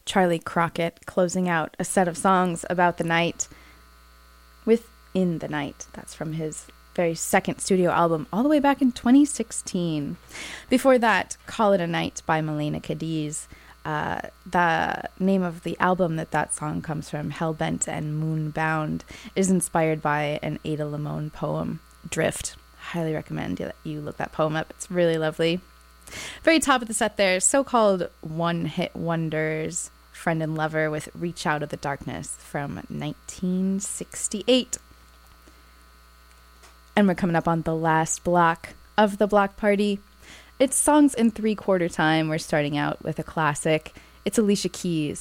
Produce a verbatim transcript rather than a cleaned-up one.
Charlie Crockett closing out a set of songs about the night with In the Night. That's from his very second studio album all the way back in twenty sixteen. Before that, Call It a Night by Malena Cadiz. Uh, the name of the album that that song comes from, Hellbent and Moonbound, is inspired by an Ada Limon poem, Drift. Highly recommend that you look that poem up. It's really lovely. Very top of the set there, so-called one-hit wonders, Friend and Lover with Reach Out of the Darkness from nineteen sixty-eight. And we're coming up on the last block of the block party. It's songs in three-quarter time. We're starting out with a classic. It's Alicia Keys.